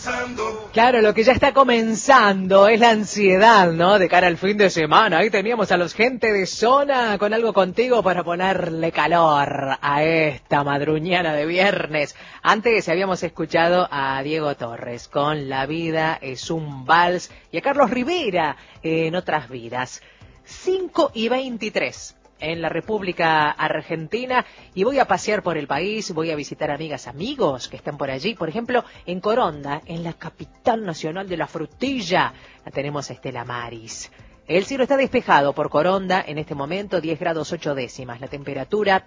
Claro, lo que ya está comenzando es la ansiedad, ¿no? De cara al fin de semana. Ahí teníamos a los gente de zona con algo contigo para ponerle calor a esta madruñana de viernes. Antes habíamos escuchado a Diego Torres con La vida es un vals y a Carlos Rivera en Otras vidas. 5:23. En la República Argentina y voy a pasear por el país, voy a visitar amigas, amigos que están por allí, por ejemplo, en Coronda, en la capital nacional de la frutilla, la tenemos a Estela Maris. El cielo está despejado por Coronda en este momento, 10 grados 8 décimas, la temperatura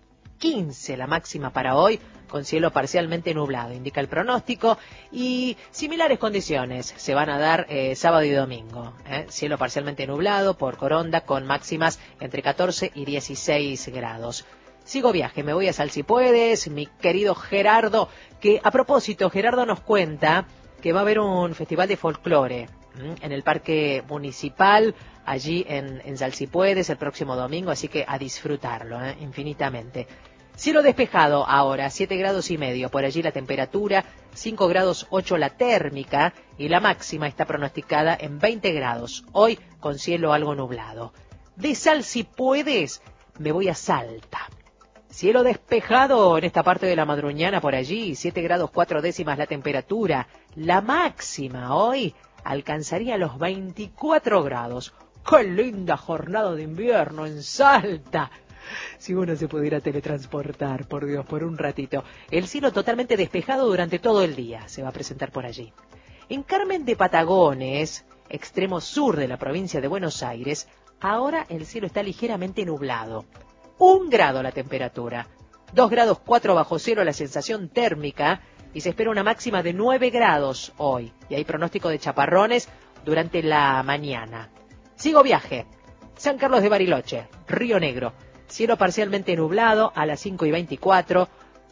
15 la máxima para hoy, con cielo parcialmente nublado, indica el pronóstico, y similares condiciones se van a dar sábado y domingo. Cielo parcialmente nublado por Coronda, con máximas entre 14 y 16 grados. Sigo viaje, me voy a Sal si puedes, mi querido Gerardo, que a propósito, Gerardo nos cuenta que va a haber un festival de folclore en el Parque Municipal, allí en Sal si puedes, el próximo domingo, así que a disfrutarlo, infinitamente. Cielo despejado ahora, 7 grados y medio, por allí la temperatura, 5 grados 8 la térmica y la máxima está pronosticada en 20 grados, hoy con cielo algo nublado. De Sal si puedes, me voy a Salta. Cielo despejado en esta parte de la madruñana por allí, 7 grados 4 décimas la temperatura, la máxima hoy alcanzaría los 24 grados. ¡Qué linda jornada de invierno en Salta! Si uno se pudiera teletransportar, por Dios, por un ratito. El cielo totalmente despejado durante todo el día se va a presentar por allí. En Carmen de Patagones, extremo sur de la provincia de Buenos Aires, ahora el cielo está ligeramente nublado. 1 grado la temperatura, 2 grados 4 bajo cero la sensación térmica y se espera una máxima de 9 grados hoy. Y hay pronóstico de chaparrones durante la mañana. Sigo viaje. San Carlos de Bariloche, Río Negro. Cielo parcialmente nublado a las 5:24,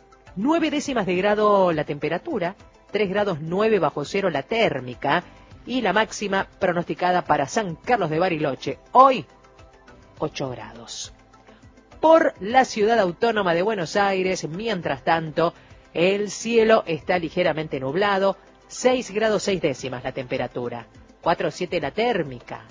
9 décimas de grado la temperatura, 3 grados 9 bajo cero la térmica y la máxima pronosticada para San Carlos de Bariloche, hoy 8 grados. Por la ciudad autónoma de Buenos Aires, mientras tanto, el cielo está ligeramente nublado, 6 grados 6 décimas la temperatura, 4,7 la térmica.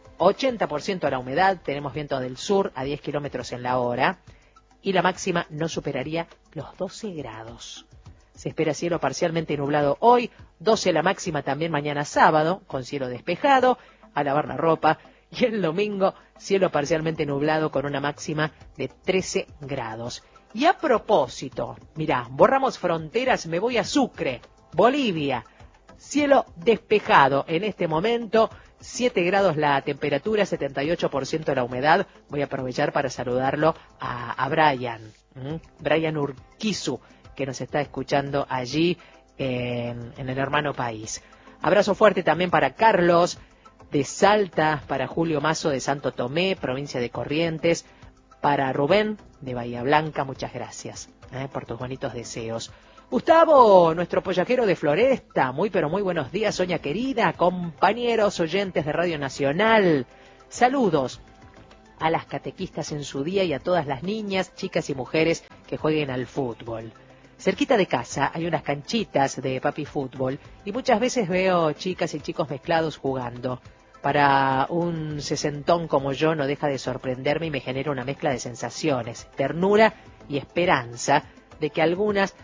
80% la humedad, tenemos viento del sur a 10 kilómetros en la hora y la máxima no superaría los 12 grados. Se espera cielo parcialmente nublado hoy, 12 la máxima también mañana sábado, con cielo despejado, a lavar la ropa, y el domingo cielo parcialmente nublado con una máxima de 13 grados. Y a propósito, mirá, borramos fronteras, me voy a Sucre, Bolivia, cielo despejado en este momento, 7 grados la temperatura, 78% la humedad. Voy a aprovechar para saludarlo a Brian, Brian Urquizu, que nos está escuchando allí en el hermano país. Abrazo fuerte también para Carlos de Salta, para Julio Mazo de Santo Tomé, provincia de Corrientes, para Rubén de Bahía Blanca, muchas gracias por tus bonitos deseos. Gustavo, nuestro pollajero de Floresta, muy pero muy buenos días, Soña querida, compañeros oyentes de Radio Nacional. Saludos a las catequistas en su día y a todas las niñas, chicas y mujeres que jueguen al fútbol. Cerquita de casa hay unas canchitas de papi fútbol y muchas veces veo chicas y chicos mezclados jugando. Para un sesentón como yo no deja de sorprenderme y me genera una mezcla de sensaciones, ternura y esperanza de que algunas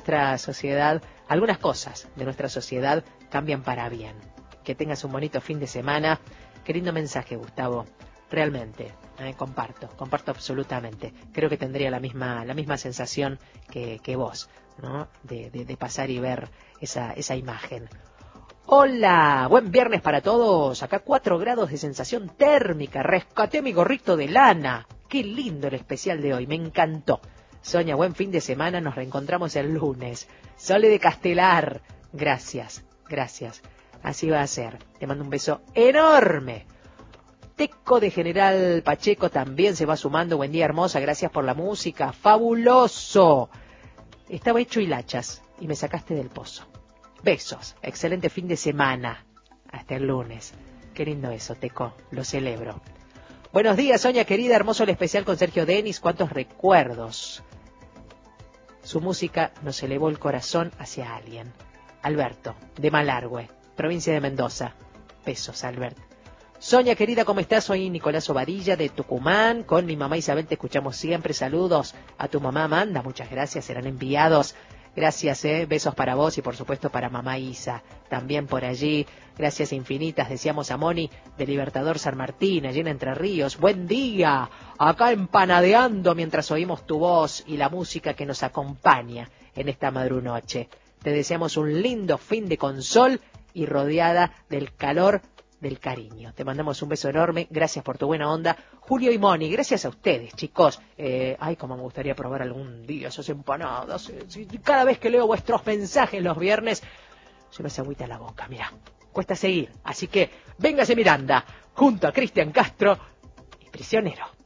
cosas de nuestra sociedad cambian para bien. Que tengas un bonito fin de semana. Qué lindo mensaje, Gustavo. Realmente, comparto absolutamente. Creo que tendría la misma sensación que vos, ¿no? De pasar y ver esa imagen. Hola, buen viernes para todos. Acá 4 grados de sensación térmica. Rescaté mi gorrito de lana. Qué lindo el especial de hoy, me encantó. Sonia, buen fin de semana, nos reencontramos el lunes. Sole de Castelar, gracias. Así va a ser. Te mando un beso enorme. Teco de General Pacheco también se va sumando. Buen día, hermosa, gracias por la música. Fabuloso. Estaba hecho hilachas y me sacaste del pozo. Besos, excelente fin de semana. Hasta el lunes. Qué lindo eso, Teco, lo celebro. Buenos días, Sonia querida, hermoso el especial con Sergio Denis, cuántos recuerdos. Su música nos elevó el corazón hacia alguien. Alberto, de Malargüe, provincia de Mendoza. Besos, Albert. Sonia, querida, ¿cómo estás? Soy Nicolás Ovadilla de Tucumán. Con mi mamá Isabel te escuchamos siempre. Saludos a tu mamá Amanda. Muchas gracias, serán enviados. Gracias, besos para vos y por supuesto para mamá Isa. También por allí. Gracias infinitas, decíamos a Moni de Libertador San Martín, allí en Entre Ríos. Buen día. Acá empanadeando mientras oímos tu voz y la música que nos acompaña en esta madrunoche. Te deseamos un lindo fin de con sol y rodeada del calor del cariño. Te mandamos un beso enorme, gracias por tu buena onda. Julio y Moni, gracias a ustedes, chicos. Ay, como me gustaría probar algún día esas empanadas. Cada vez que leo vuestros mensajes los viernes, se me hace agüita la boca, mira. Cuesta seguir, así que véngase Miranda, junto a Cristian Castro y Prisionero.